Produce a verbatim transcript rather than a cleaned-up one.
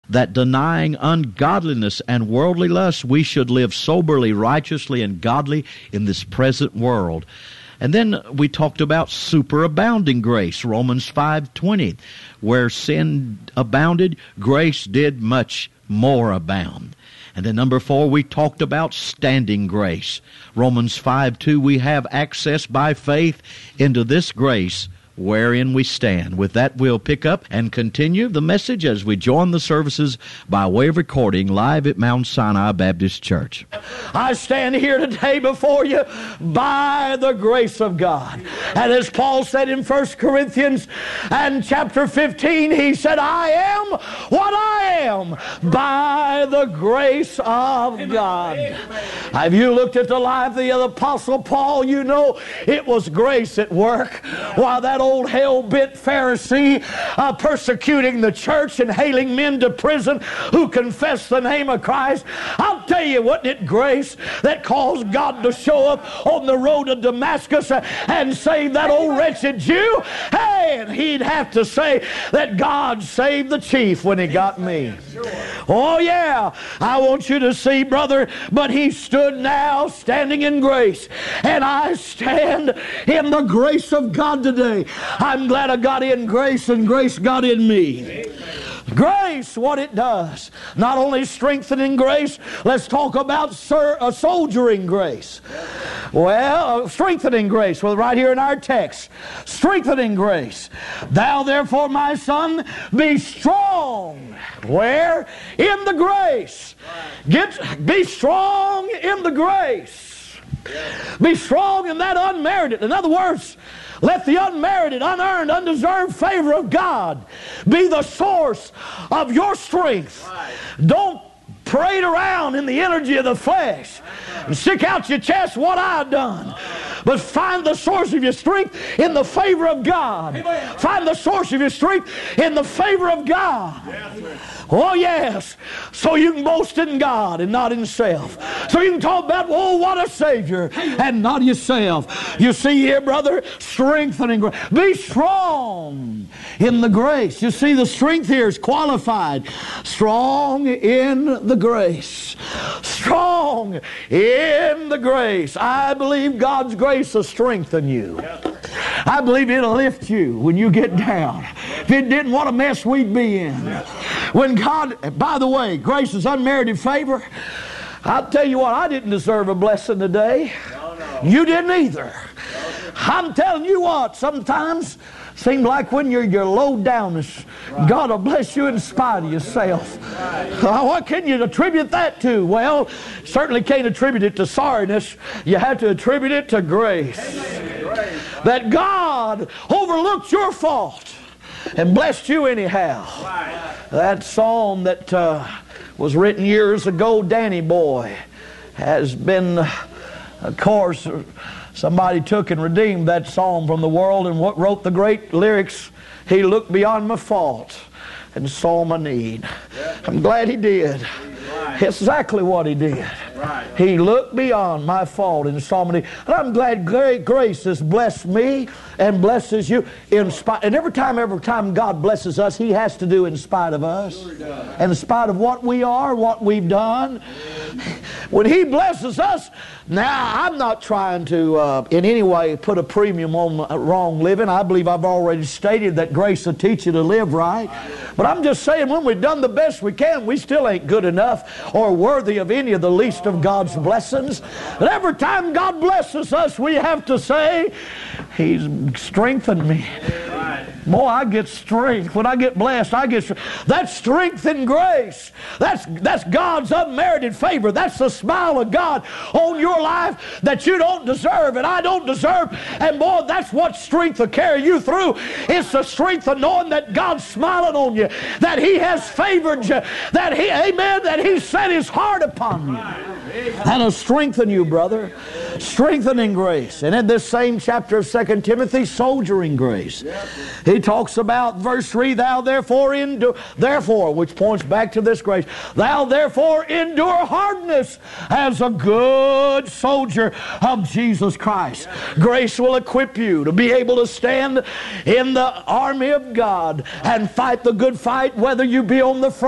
that denying ungodliness and worldly lust, we should live soberly, righteously, and godly in this present world. And then we talked about superabounding grace, Romans five twenty, where sin abounded, grace did much more abound. And then number four, we talked about standing grace. Romans five two, we have access by faith into this grace wherein we stand. With that, we'll pick up and continue the message as we join the services by way of recording live at Mount Sinai Baptist Church. I stand here today before you by the grace of God. And as Paul said in First Corinthians and chapter fifteen, he said, I am what I am by the grace of God. Have you looked at the life of the Apostle Paul? You know it was grace at work. While that old hell-bent Pharisee uh, persecuting the church and hailing men to prison who confess the name of Christ, I'll tell you, wasn't it grace that caused God to show up on the road to Damascus and save that old wretched Jew? Hey, and he'd have to say that God saved the chief when he got me. Oh yeah, I want you to see, brother, but he stood now standing in grace, and I stand in the grace of God today. I'm glad I got in grace and grace got in me. Grace, what it does, not only strengthening grace, let's talk about ser- uh, soldiering grace. Well, uh, strengthening grace, well, right here in our text, strengthening grace. Thou therefore, my son, be strong. Where? In the grace. Get, be strong in the grace. Be strong in that unmerited. In other words, let the unmerited, unearned, undeserved favor of God be the source of your strength. Right. Don't parade around in the energy of the flesh and stick out your chest what I've done. But find the source of your strength in the favor of God. Amen. Find the source of your strength in the favor of God. Yes, oh yes. So you can boast in God and not in self. So you can talk about, oh, what a Savior, and not yourself. You see here, brother, strengthening grace. Be strong in the grace. You see, the strength here is qualified. Strong in the grace. Strong in the grace. I believe God's grace will strengthen you. I believe it'll lift you when you get down. If it didn't, what a mess we'd be in. When God, by the way, grace is unmerited favor. I'll tell you what, I didn't deserve a blessing today. You didn't either. I'm telling you what, sometimes seems like when you're, you're low down, God will bless you in spite of yourself. Uh, what can you attribute that to? Well, certainly can't attribute it to sorriness. You have to attribute it to grace. That God overlooked your fault and blessed you anyhow. That psalm that uh, was written years ago, Danny Boy, has been, of course, somebody took and redeemed that psalm from the world and what wrote the great lyrics, he looked beyond my fault and saw my need. I'm glad he did. It's exactly what he did. He looked beyond my fault and saw my need. And I'm glad great grace has blessed me and blesses you in spite. And every time, every time God blesses us, He has to do in spite of us. And in spite of what we are, what we've done. When He blesses us, now I'm not trying to uh, in any way put a premium on wrong living. I believe I've already stated that grace will teach you to live right. But I'm just saying, when we've done the best we can, we still ain't good enough or worthy of any of the least of God's blessings. But every time God blesses us, we have to say, He's strengthened me. Boy, I get strength. When I get blessed, I get strength. That's strength and grace. That's, that's God's unmerited favor. That's the smile of God on your life that you don't deserve and I don't deserve. And boy, that's what strength will carry you through. It's the strength of knowing that God's smiling on you, that He has favored you, that He, amen, that He set His heart upon you. That'll strengthen you, brother. Strengthening grace. And in this same chapter of Second Timothy, soldiering grace. He talks about verse three, thou therefore endure, therefore, which points back to this grace, thou therefore endure hardness as a good soldier of Jesus Christ. Grace will equip you to be able to stand in the army of God and fight the good fight, whether you be on the front